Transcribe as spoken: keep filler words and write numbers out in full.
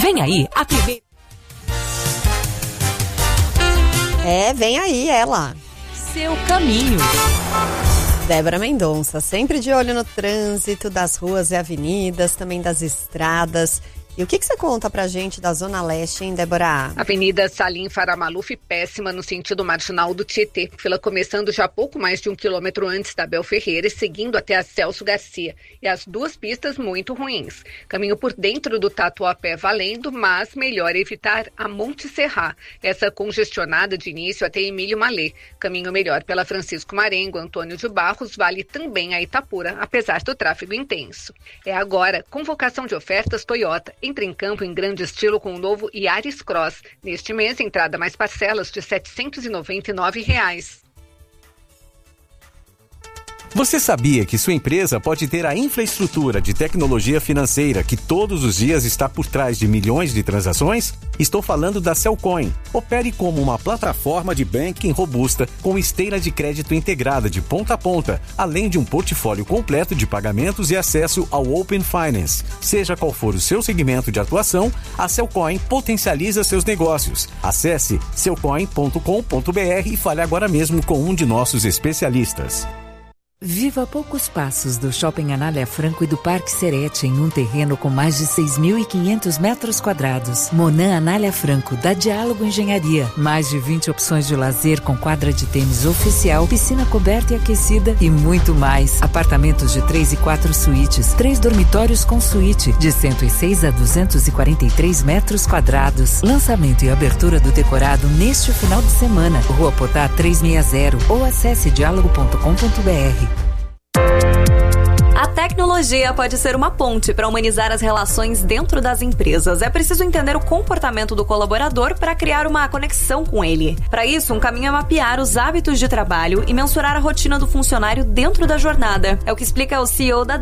Vem aí a primeira... É, vem aí ela. Seu caminho. Débora Mendonça, sempre de olho no trânsito das ruas e avenidas, também das estradas. E o que, que você conta pra gente da Zona Leste, hein, Débora? Avenida Salim Faramaluf, péssima no sentido marginal do Tietê. Fila começando já pouco mais de um quilômetro antes da Abel Ferreira e seguindo até a Celso Garcia. E as duas pistas muito ruins. Caminho por dentro do Tatuapé valendo, mas melhor evitar a Monte Serra. Essa congestionada de início até Emílio Malê. Caminho melhor pela Francisco Marengo, Antônio de Barros, vale também a Itapura, apesar do tráfego intenso. É agora, convocação de ofertas Toyota. Entra em campo em grande estilo com o novo Yaris Cross. Neste mês, entrada mais parcelas de setecentos e noventa e nove reais. Você sabia que sua empresa pode ter a infraestrutura de tecnologia financeira que todos os dias está por trás de milhões de transações? Estou falando da Cellcoin. Opere como uma plataforma de banking robusta com esteira de crédito integrada de ponta a ponta, além de um portfólio completo de pagamentos e acesso ao Open Finance. Seja qual for o seu segmento de atuação, a Cellcoin potencializa seus negócios. Acesse cellcoin ponto com ponto br e fale agora mesmo com um de nossos especialistas. Viva a poucos passos do Shopping Anália Franco e do Parque Serete em um terreno com mais de seis mil e quinhentos metros quadrados. Monan Anália Franco, da Diálogo Engenharia. Mais de vinte opções de lazer com quadra de tênis oficial, piscina coberta e aquecida e muito mais. Apartamentos de três e quatro suítes, três dormitórios com suíte, de cento e seis a duzentos e quarenta e três metros quadrados. Lançamento e abertura do decorado neste final de semana. Rua Potá trezentos e sessenta ou acesse diálogo ponto com ponto br. A tecnologia pode ser uma ponte para humanizar as relações dentro das empresas. É preciso entender o comportamento do colaborador para criar uma conexão com ele. Para isso, um caminho é mapear os hábitos de trabalho e mensurar a rotina do funcionário dentro da jornada. É o que explica o C E O da